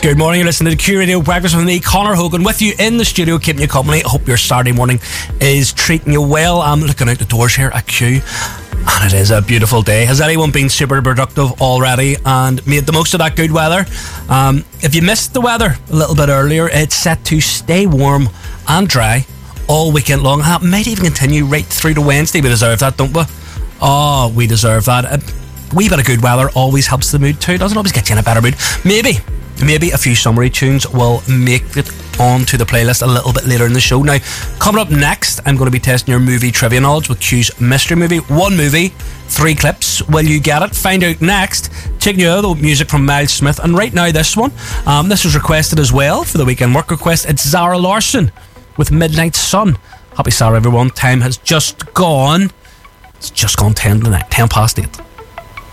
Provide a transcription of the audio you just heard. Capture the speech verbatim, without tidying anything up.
Good morning, you're listening to the Q Radio Breakfast with me, Conor Hogan, with you in the studio, keeping you company. I hope your Saturday morning is treating you well. I'm looking out the doors here at Q, and it is a beautiful day. Has anyone been super productive already and made the most of that good weather? Um, if you missed the weather a little bit earlier, it's set to stay warm and dry all weekend long. It might even continue right through to Wednesday. We deserve that, don't we? Oh, we deserve that. A wee bit of good weather always helps the mood too. Doesn't always get you in a better mood. Maybe, maybe a few summery tunes will make it onto the playlist a little bit later in the show. Now, coming up next, I'm going to be testing your movie trivia knowledge with Q's mystery movie. One movie, three clips. Will you get it? Find out next. Taking you out music from Miles Smith, and right now this one. Um, this was requested as well for the weekend work request. It's Zara Larsson with Midnight Sun. Happy Saturday, everyone. Time has just gone. It's just gone ten to nine, ten past eight.